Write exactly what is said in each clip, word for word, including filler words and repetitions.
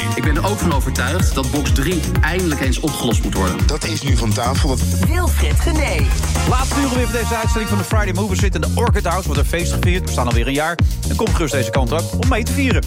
Ik ben er ook van overtuigd dat box drie eindelijk eens opgelost moet worden. Dat is nu van tafel. Wilfred Genee. Laatste uur weer van deze uitzending van de Friday Movers zit in de Orchid House. Wordt een feest gevierd. We staan alweer een jaar. En kom gerust deze kant op om mee te vieren.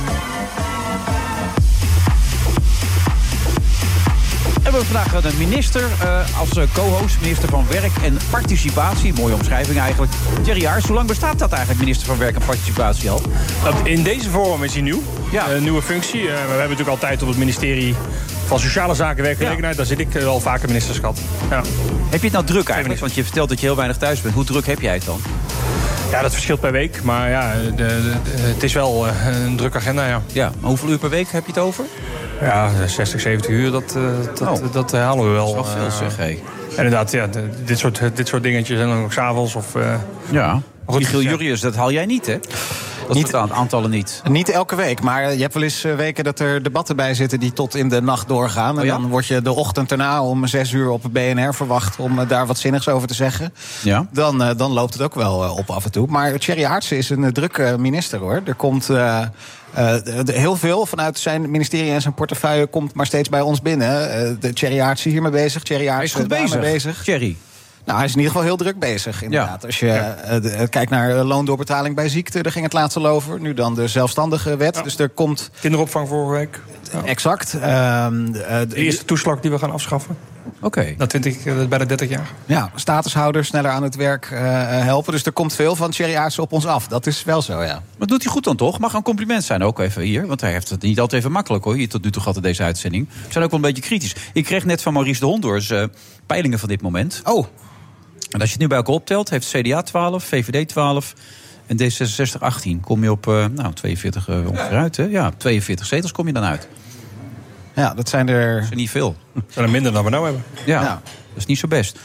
We hebben vandaag een minister uh, als uh, co-host, minister van Werk en Participatie. Mooie omschrijving eigenlijk. Thierry Aarts, hoe lang bestaat dat eigenlijk, minister van Werk en Participatie al? In deze vorm is hij nieuw. Ja. Een nieuwe functie. Uh, we hebben natuurlijk altijd op het ministerie van Sociale Zaken, Werkgelegenheid. Ja. Daar zit ik uh, al vaker ministers gehad. Ja. Heb je het nou druk eigenlijk? Want je vertelt dat je heel weinig thuis bent. Hoe druk heb jij het dan? Ja, dat verschilt per week. Maar ja, de, de, de, het is wel uh, een drukke agenda, ja. Ja, maar hoeveel uur per week heb je het over? Ja, zestig, zeventig uur, dat, uh, dat, oh. dat halen we wel. Dat is wel veel, zeg, hé. Inderdaad, ja, de, dit, soort, dit soort dingetjes en dan ook 's avonds of... Uh, ja, Michiel Jurius, dat haal jij niet, hè? Dat niet, soort aantallen niet. Niet elke week, maar je hebt wel eens weken dat er debatten bij zitten die tot in de nacht doorgaan. En oh ja? Dan word je de ochtend erna om zes uur op B N R verwacht om daar wat zinnigs over te zeggen. Ja. Dan, dan loopt het ook wel op af en toe. Maar Thierry Aartsen is een drukke minister, hoor. Er komt... Uh, Uh, heel veel vanuit zijn ministerie en zijn portefeuille komt maar steeds bij ons binnen. Uh, de Thierry Aartsen hiermee bezig. Thierry Aartsen is goed bezig. bezig. Thierry. Nou, hij is in ieder geval heel druk bezig, inderdaad. Ja. Als je ja. uh, kijkt naar loondoorbetaling bij ziekte, daar ging het laatst al over. Nu dan de zelfstandige wet. Ja. Dus er komt... Kinderopvang vorige week. Ja. Exact. Uh, de eerste toeslag die we gaan afschaffen. Oké. Okay. Dat vind ik uh, bijna dertig jaar. Ja, statushouders sneller aan het werk uh, helpen. Dus er komt veel van Thierry Aartsen op ons af. Dat is wel zo, ja. Maar doet hij goed dan toch? Mag een compliment zijn ook even hier. Want hij heeft het niet altijd even makkelijk, hoor. Hier tot nu toe gehad in deze uitzending. We zijn ook wel een beetje kritisch. Ik kreeg net van Maurice de Hondors uh, peilingen van dit moment. Oh. En als je het nu bij elkaar optelt, heeft C D A twaalf, V V D twaalf en D zesenzestig achttien. Kom je op uh, nou, tweeënveertig uh, ongeveer uit, hè? Ja, tweeënveertig zetels kom je dan uit. Ja, dat zijn er... Dat zijn niet veel. Dat zijn er minder dan we nou hebben. Ja, ja. Dat is niet zo best.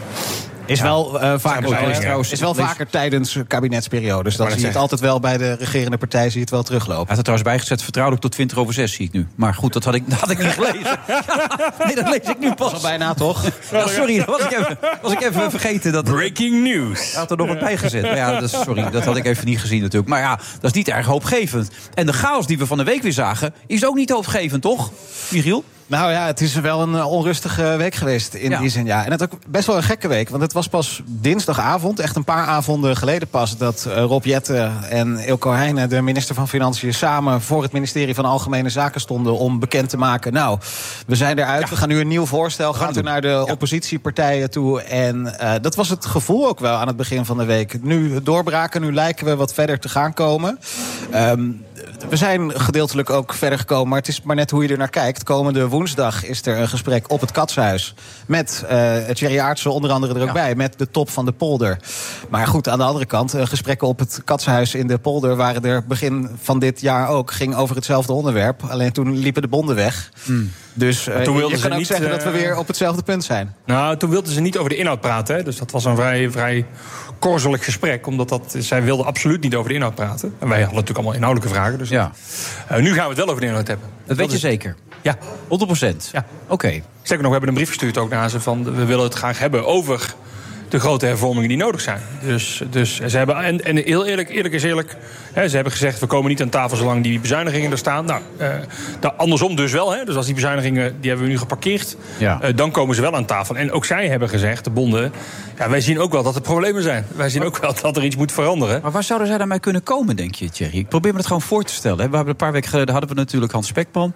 Is ja. wel, uh, vaker, ja. is trouwens, is wel vaker tijdens kabinetsperiodes. Dan zie je het altijd wel bij de regerende partij zie je het wel teruglopen. Hij had er trouwens bijgezet vertrouwelijk tot twintig over zes, zie ik nu. Maar goed, dat had ik, dat had ik niet gelezen. Nee, dat lees ik nu pas. Al bijna, toch? Ja, sorry, dat was ik even, was ik even vergeten. Dat Breaking news. Hij had er nog wat bijgezet. Maar ja, dat, sorry, dat had ik even niet gezien natuurlijk. Maar ja, dat is niet erg hoopgevend. En de chaos die we van de week weer zagen, is ook niet hoopgevend, toch, Michiel? Nou ja, het is wel een onrustige week geweest in ja. die zin. Ja. En het ook best wel een gekke week. Want het was pas dinsdagavond, echt een paar avonden geleden pas... dat Rob Jetten en Eelco Heijnen, de minister van Financiën... samen voor het ministerie van Algemene Zaken stonden... om bekend te maken, nou, we zijn eruit. Ja. We gaan nu een nieuw voorstel, gaan we naar de ja. oppositiepartijen toe. En uh, dat was het gevoel ook wel aan het begin van de week. Nu doorbraken, nu lijken we wat verder te gaan komen. Um, we zijn gedeeltelijk ook verder gekomen, maar het is maar net hoe je er naar kijkt. Komende woensdag is er een gesprek op het Katshuis met uh, Thierry Aartsen onder andere er ook ja. bij, met de top van de polder. Maar goed, aan de andere kant, uh, gesprekken op het Katshuis in de polder waren er begin van dit jaar ook, ging over hetzelfde onderwerp. Alleen toen liepen de bonden weg. Mm. Dus uh, toen wilden je kan ook niet zeggen uh, dat we weer op hetzelfde punt zijn. Nou, toen wilden ze niet over de inhoud praten. Hè? Dus dat was een vrij, vrij korzelig gesprek. Omdat dat, zij wilden absoluut niet over de inhoud praten. En wij hadden natuurlijk allemaal inhoudelijke vragen. Dus ja. uh, nu gaan we het wel over de inhoud hebben. Dat, dat weet je is... zeker? Ja. honderd procent? Ja. Oké. Okay. Sterker nog, we hebben een brief gestuurd ook naar ze van... we willen het graag hebben over de grote hervormingen die nodig zijn. Dus, dus ze hebben, en, en heel eerlijk, eerlijk is eerlijk... Hè, ze hebben gezegd, we komen niet aan tafel zolang die bezuinigingen er staan. Nou, uh, nou andersom dus wel. Hè, dus als die bezuinigingen, die hebben we nu geparkeerd... Ja. Uh, dan komen ze wel aan tafel. En ook zij hebben gezegd, de bonden... ja, wij zien ook wel dat er problemen zijn. Wij zien ook wel dat er iets moet veranderen. Maar waar zouden zij daarmee kunnen komen, denk je, Thierry? Ik probeer me dat gewoon voor te stellen. Hè. We hebben een paar weken geleden hadden we natuurlijk Hans Spekman...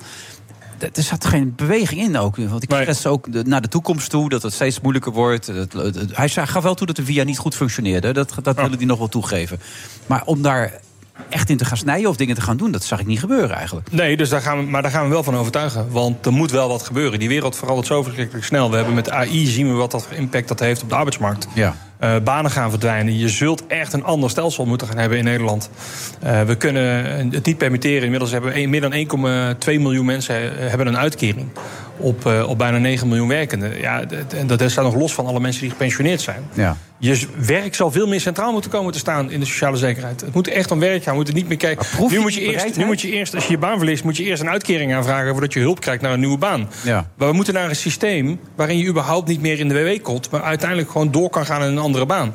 Er zat geen beweging in ook. Want ik kreeg ook naar de toekomst toe, dat het steeds moeilijker wordt. Het, het, het, hij gaf wel toe dat de via niet goed functioneerde. Dat, dat willen die nog wel toegeven. Maar om daar echt in te gaan snijden of dingen te gaan doen, dat zag ik niet gebeuren eigenlijk. Nee, dus daar gaan we, maar daar gaan we wel van overtuigen. Want er moet wel wat gebeuren. Die wereld verandert zo verschrikkelijk snel. We hebben met A I zien we wat dat voor impact dat heeft op de arbeidsmarkt. Ja. Uh, banen gaan verdwijnen. Je zult echt een ander stelsel moeten gaan hebben in Nederland. Uh, we kunnen het niet permitteren. Inmiddels hebben we een, meer dan één komma twee miljoen mensen hebben een uitkering op, uh, op bijna negen miljoen werkenden. Ja, en dat staat nog los van alle mensen die gepensioneerd zijn. Ja. Je werk zal veel meer centraal moeten komen te staan in de sociale zekerheid. Het moet echt om werk gaan. We moeten niet meer kijken. Nu moet, je eerst, nu moet je eerst, als je je baan verliest, moet je eerst een uitkering aanvragen voordat je hulp krijgt naar een nieuwe baan. Ja. Maar we moeten naar een systeem waarin je überhaupt niet meer in de W W komt, maar uiteindelijk gewoon door kan gaan in een andere baan.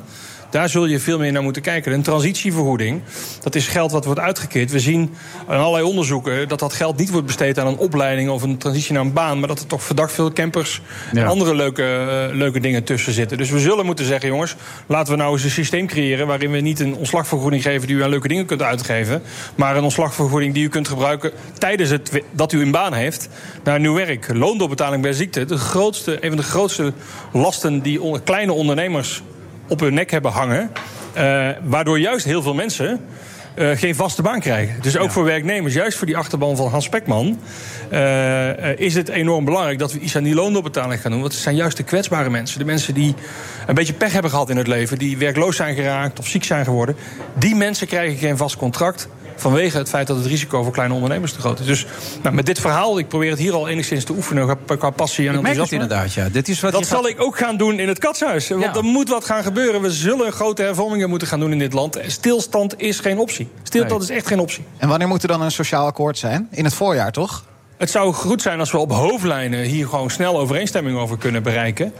Daar zul je veel meer naar moeten kijken. Een transitievergoeding, dat is geld wat wordt uitgekeerd. We zien in allerlei onderzoeken dat dat geld niet wordt besteed aan een opleiding of een transitie naar een baan, maar dat er toch verdacht veel campers ja. en andere leuke, uh, leuke dingen tussen zitten. Dus we zullen moeten zeggen, jongens, laten we nou eens een systeem creëren waarin we niet een ontslagvergoeding geven die u aan leuke dingen kunt uitgeven, maar een ontslagvergoeding die u kunt gebruiken tijdens het dat u een baan heeft naar nieuw werk. Loondoorbetaling bij ziekte, de grootste, een van de grootste lasten die on, kleine ondernemers op hun nek hebben hangen, uh, waardoor juist heel veel mensen Uh, geen vaste baan krijgen. Dus ook ja. voor werknemers, juist voor die achterban van Hans Spekman, Uh, uh, is het enorm belangrijk dat we iets aan die loondoorbetaling gaan doen. Want het zijn juist de kwetsbare mensen. De mensen die een beetje pech hebben gehad in het leven, die werkloos zijn geraakt of ziek zijn geworden. Die mensen krijgen geen vast contract vanwege het feit dat het risico voor kleine ondernemers te groot is. Dus nou, met dit verhaal, ik probeer het hier al enigszins te oefenen qua passie en enthousiasme. Ik merk het inderdaad, ja. Dit is wat dat zal gaat... ik ook gaan doen in het Katshuis. Want ja. er moet wat gaan gebeuren. We zullen grote hervormingen moeten gaan doen in dit land. Stilstand is geen optie. Stilstand nee. is echt geen optie. En wanneer moet er dan een sociaal akkoord zijn? In het voorjaar, toch? Het zou goed zijn als we op hoofdlijnen hier gewoon snel overeenstemming over kunnen bereiken.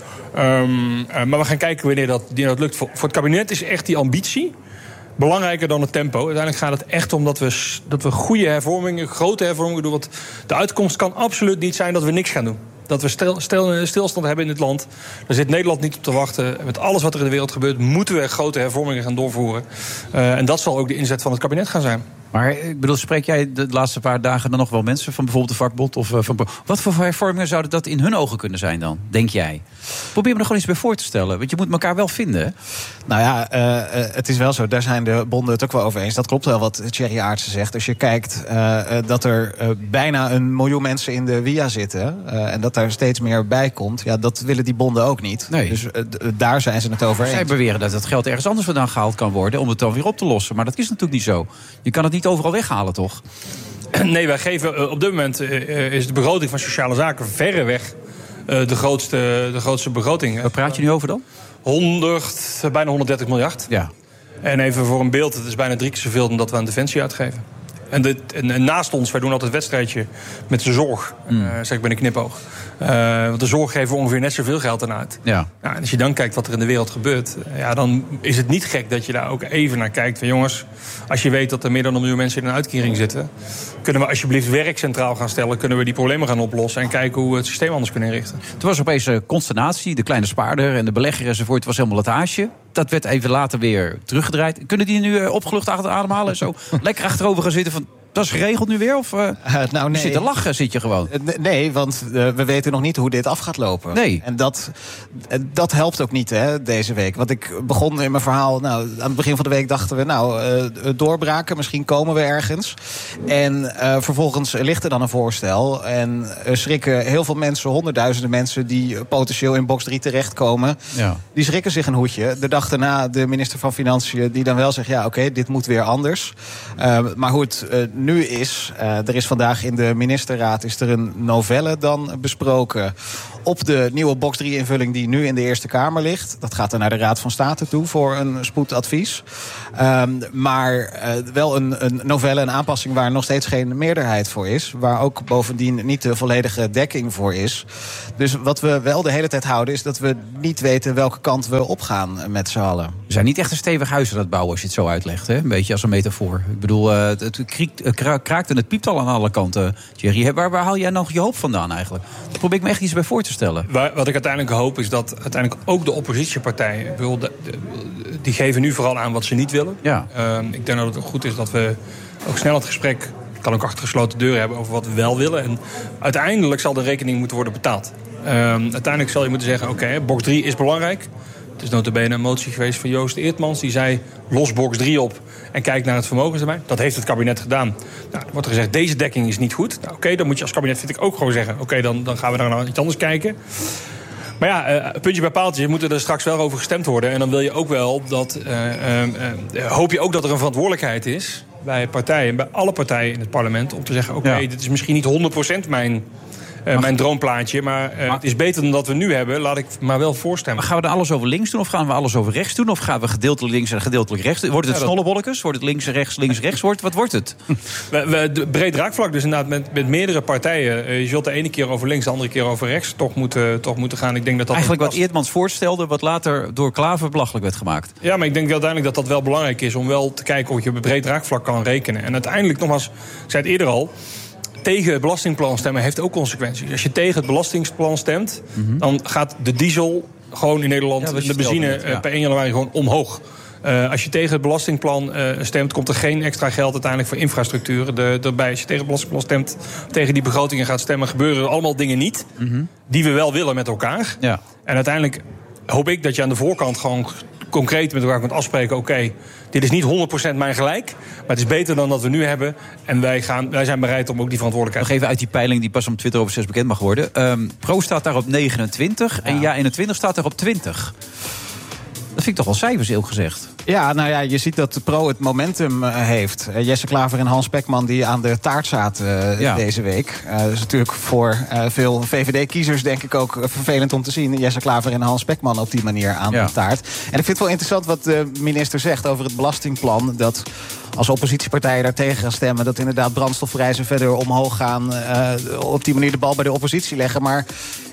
Um, uh, maar we gaan kijken wanneer dat, wanneer dat lukt. Voor, voor het kabinet is echt die ambitie belangrijker dan het tempo. Uiteindelijk gaat het echt om dat we, dat we goede hervormingen, grote hervormingen doen. Want de uitkomst kan absoluut niet zijn dat we niks gaan doen. Dat we stil, stil, stilstand hebben in het land. Daar zit Nederland niet op te wachten. Met alles wat er in de wereld gebeurt, moeten we grote hervormingen gaan doorvoeren. Uh, en dat zal ook de inzet van het kabinet gaan zijn. Maar ik bedoel, spreek jij de laatste paar dagen dan nog wel mensen van bijvoorbeeld de vakbond? Of van, wat voor hervormingen zouden dat in hun ogen kunnen zijn dan, denk jij? Probeer me er gewoon eens bij voor te stellen. Want je moet elkaar wel vinden. Nou ja, uh, het is wel zo. Daar zijn de bonden het ook wel over eens. Dat klopt wel wat Thierry Aartsen zegt. Als je kijkt uh, dat er uh, bijna een miljoen mensen in de W I A zitten Uh, en dat daar steeds meer bij komt. Ja, dat willen die bonden ook niet. Nee. Dus uh, d- daar zijn ze het over eens. Zij beweren dat het geld ergens anders vandaan gehaald kan worden om het dan weer op te lossen. Maar dat is natuurlijk niet zo. Je kan het niet overal weghalen, toch? Nee, wij geven uh, op dit moment uh, is de begroting van sociale zaken verreweg uh, de, grootste, de grootste begroting. Waar praat je nu over dan? honderd, bijna honderddertig miljard. Ja. En even voor een beeld, het is bijna drie keer zoveel dan dat we aan Defensie uitgeven. En, dit, en, en naast ons, wij doen altijd een wedstrijdje met de zorg. Mm. Uh, zeg ik bij een knipoog. Uh, want de zorg geven we ongeveer net zoveel geld aan uit. Ja. Nou, en als je dan kijkt wat er in de wereld gebeurt, ja, dan is het niet gek dat je daar ook even naar kijkt. Van jongens, als je weet dat er meer dan een miljoen mensen in een uitkering zitten, kunnen we alsjeblieft werk centraal gaan stellen, kunnen we die problemen gaan oplossen en kijken hoe we het systeem anders kunnen inrichten. Toen was opeens een consternatie, de kleine spaarder en de belegger enzovoort. Het was helemaal het haasje. Dat werd even later weer teruggedraaid. Kunnen die nu opgelucht achter ademhalen en zo lekker achterover gaan zitten van, dat is geregeld nu weer? Of uh, uh, nou, nee. Zit te lachen, zit je gewoon? Uh, nee, want uh, we weten nog niet hoe dit af gaat lopen. Nee. En dat, uh, dat helpt ook niet, hè, deze week. Want ik begon in mijn verhaal, nou, aan het begin van de week dachten we, nou, uh, doorbraken, misschien komen we ergens. En uh, vervolgens ligt er dan een voorstel. En uh, schrikken heel veel mensen, honderdduizenden mensen die potentieel in box drie terechtkomen. Ja. Die schrikken zich een hoedje. De dag daarna de minister van Financiën die dan wel zegt, ja, oké, okay, dit moet weer anders. Uh, maar hoe het uh, nu is, uh, er is vandaag in de ministerraad is er een novelle dan besproken op de nieuwe box drie invulling die nu in de Eerste Kamer ligt. Dat gaat dan naar de Raad van State toe voor een spoedadvies. Um, maar uh, wel een, een novelle, een aanpassing waar nog steeds geen meerderheid voor is. Waar ook bovendien niet de volledige dekking voor is. Dus wat we wel de hele tijd houden is dat we niet weten welke kant we opgaan met z'n allen. We zijn niet echt een stevig huis aan het bouwen als je het zo uitlegt. Hè? Een beetje als een metafoor. Ik bedoel, uh, het, het kriekt, uh, kraakt en het piept al aan alle kanten. Thierry, waar, waar haal jij nog je hoop vandaan eigenlijk? Daar probeer ik me echt iets bij voor te stellen. Wat ik uiteindelijk hoop is dat uiteindelijk ook de oppositiepartijen, ik bedoel, de, de, die geven nu vooral aan wat ze niet willen. Ja. Uh, ik denk dat het ook goed is dat we ook snel het gesprek, kan ook achter gesloten deuren hebben over wat we wel willen. En uiteindelijk zal de rekening moeten worden betaald. Uh, uiteindelijk zal je moeten zeggen, oké, okay, box drie is belangrijk. Het is nota bene een motie geweest van Joost Eertmans. Die zei, los box drie op en kijk naar het vermogenstermijn. Dat heeft het kabinet gedaan. Nou, dan wordt er gezegd, deze dekking is niet goed. Nou, oké, okay, dan moet je als kabinet, vind ik, ook gewoon zeggen, oké, okay, dan, dan gaan we daar naar iets anders kijken. Maar ja, uh, puntje bij paaltje, moet er straks wel over gestemd worden. En dan wil je ook wel dat, uh, uh, uh, hoop je ook dat er een verantwoordelijkheid is bij partijen, bij alle partijen in het parlement, om te zeggen, oké, okay, ja. dit is misschien niet honderd procent mijn uh, mijn droomplaatje. Maar, uh, maar het is beter dan dat we nu hebben. Laat ik maar wel voorstemmen. Maar gaan we dan alles over links doen of gaan we alles over rechts doen? Of gaan we gedeeltelijk links en gedeeltelijk rechts? Wordt het ja, snollebolletjes? Wordt het links en rechts, links rechts? Wordt, wat wordt het? We, we, breed raakvlak dus inderdaad met, met meerdere partijen. Uh, je zult de ene keer over links, de andere keer over rechts toch moeten, toch moeten gaan. Ik denk dat dat eigenlijk wat Eerdmans voorstelde, wat later door Klaver belachelijk werd gemaakt. Ja, maar ik denk uiteindelijk dat dat wel belangrijk is om wel te kijken of je op breed raakvlak kan rekenen. En uiteindelijk, nogmaals, ik zei het eerder al, tegen het belastingplan stemmen heeft ook consequenties. Als je tegen het belastingplan stemt, mm-hmm. dan gaat de diesel gewoon in Nederland, ja, de benzine net, ja. per één januari gewoon omhoog. Uh, als je tegen het belastingplan uh, stemt, komt er geen extra geld uiteindelijk voor infrastructuur de, erbij. Als je tegen het belastingplan stemt, tegen die begrotingen gaat stemmen, gebeuren er allemaal dingen niet mm-hmm. die we wel willen met elkaar. Ja. En uiteindelijk hoop ik dat je aan de voorkant gewoon concreet met elkaar kunt afspreken, oké, okay, dit is niet honderd procent mijn gelijk, maar het is beter dan dat we nu hebben. En wij, gaan, wij zijn bereid om ook die verantwoordelijkheid... Nog even uit die peiling die pas op Twitter over zes bekend mag worden. Um, Pro staat daar op negenentwintig ja. en Ja eenentwintig staat er op twintig. Dat vind ik toch wel cijfers, heel gezegd. Ja, nou ja, je ziet dat de Pro het momentum uh, heeft. Uh, Jesse Klaver en Hans Spekman die aan de taart zaten uh, ja. deze week. Uh, dat is natuurlijk voor uh, veel V V D-kiezers denk ik ook uh, vervelend om te zien. Jesse Klaver en Hans Spekman op die manier aan ja. de taart. En ik vind het wel interessant wat de minister zegt over het belastingplan. Dat als oppositiepartijen daar tegen gaan stemmen, dat inderdaad brandstofprijzen verder omhoog gaan. Uh, op die manier de bal bij de oppositie leggen. Maar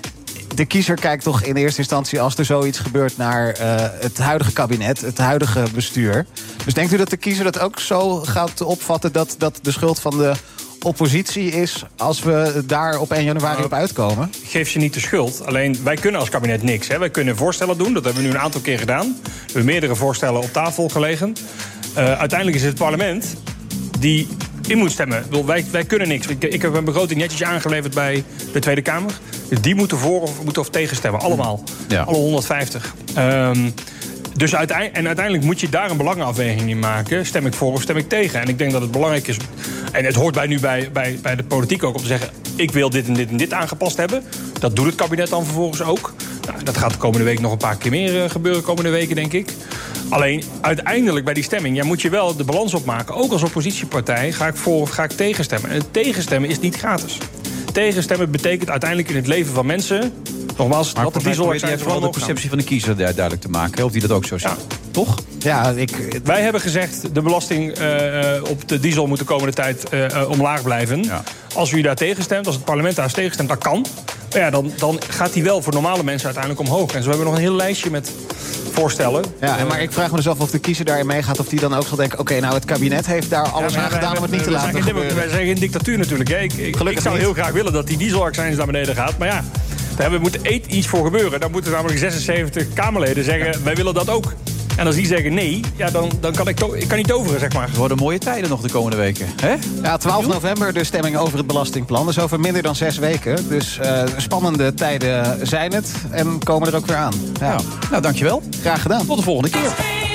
de kiezer kijkt toch in eerste instantie, als er zoiets gebeurt, naar uh, het huidige kabinet, het huidige bestuur. Dus denkt u dat de kiezer dat ook zo gaat opvatten, dat dat de schuld van de oppositie is als we daar op één januari nou, op uitkomen? Geef ze niet de schuld. Alleen, wij kunnen als kabinet niks. Hè. Wij kunnen voorstellen doen, dat hebben we nu een aantal keer gedaan. We hebben meerdere voorstellen op tafel gelegen. Uh, uiteindelijk is het parlement die in moet stemmen. Ik bedoel, wij, wij kunnen niks. Ik, ik heb een begroting netjes aangeleverd bij de Tweede Kamer. Die moeten voor of, moeten of tegen stemmen. Allemaal. Ja. Alle honderdvijftig. Um, dus uiteindelijk, en uiteindelijk moet je daar een belangenafweging in maken. Stem ik voor of stem ik tegen? En ik denk dat het belangrijk is, en het hoort bij nu bij, bij, bij de politiek ook, om te zeggen, ik wil dit en dit en dit aangepast hebben. Dat doet het kabinet dan vervolgens ook. Nou, dat gaat de komende week nog een paar keer meer uh, gebeuren, komende weken, denk ik. Alleen, uiteindelijk bij die stemming, ja, moet je wel de balans opmaken. Ook als oppositiepartij ga ik voor of ga ik tegenstemmen. En het tegenstemmen is niet gratis. Tegenstemmen betekent uiteindelijk in het leven van mensen, nogmaals, maar dat de diesel heeft vooral de perceptie van de kiezer duidelijk te maken. Of die dat ook zo ziet. Ja. Toch? Ja, ik... Wij hebben gezegd, de belasting uh, op de diesel moet de komende tijd uh, omlaag blijven. Ja. Als u daar tegenstemt, als het parlement daar tegenstemt, dat kan. Ja, dan, dan gaat die wel voor normale mensen uiteindelijk omhoog. En zo hebben we nog een heel lijstje met voorstellen. Ja, maar ik vraag me dus af of de kiezer daarin meegaat, of die dan ook zal denken, oké, okay, nou het kabinet heeft daar alles ja, aan gedaan wij, om het niet te laten zijn gebeuren. Wij zijn geen dictatuur natuurlijk. Hè. Ik, ik, ik zou heel graag willen dat die dieselaccijns naar beneden gaat. Maar ja, daar moet iets voor gebeuren. Dan moeten namelijk zesenzeventig Kamerleden zeggen, wij willen dat ook. En als die zeggen nee, ja, dan, dan kan ik, to- ik kan niet toveren, zeg maar. Het worden mooie tijden nog de komende weken. Hè? Ja, twaalf november de stemming over het belastingplan. Dus over minder dan zes weken. Dus uh, spannende tijden zijn het. En komen er ook weer aan. Ja. Nou, nou, dankjewel. Graag gedaan. Tot de volgende keer.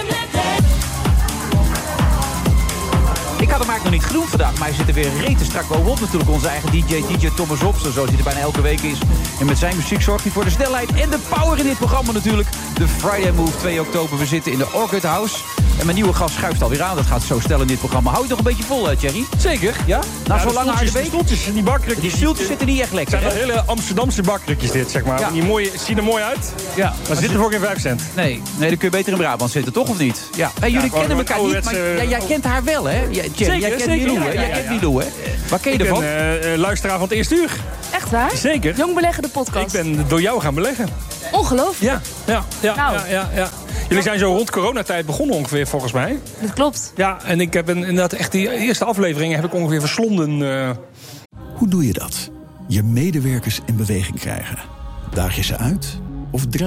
Ik had hem eigenlijk nog niet genoemd vandaag, maar hij zit er weer rete strak bovenop. Natuurlijk onze eigen D J, D J Thomas Robson, zoals hij er bijna elke week is. En met zijn muziek zorgt hij voor de snelheid en de power in dit programma natuurlijk. De Friday Move, twee oktober. We zitten in de Orchid House. En mijn nieuwe gast schuift alweer aan. Dat gaat zo snel in dit programma. Hou je toch een beetje vol, hè, Thierry? Zeker. Ja? Na ja, zo'n lange harde week? Die stoeltjes, die bakkrukjes. Die stoeltjes zitten niet echt lekker, Het zijn wel hele Amsterdamse bakkrukjes dit, zeg maar. Ja. Die mooie, zien er mooi uit. Ja. Maar ze zitten voor geen vijf cent. Nee. nee, dan kun je beter in Brabant zitten, toch of niet? Ja. Hey, jullie ja, kennen elkaar niet, maar ja, jij kent haar wel, hè? Ja, Thierry, jij kent Milou, hè? Jij kent Milou, hè? Waar ken je ik ervan? ben uh, luisteraar van het eerste uur. Echt waar? Zeker. Jong Beleggen, de podcast. Ik ben door jou gaan beleggen. Ongelooflijk. Ja, ja, ja, nou. ja, ja, ja. Jullie zijn zo rond coronatijd begonnen ongeveer, volgens mij. Dat klopt. Ja, en ik heb een, inderdaad echt die eerste afleveringen heb ik ongeveer verslonden. Uh... Hoe doe je dat? Je medewerkers in beweging krijgen. Daag je ze uit? Of draai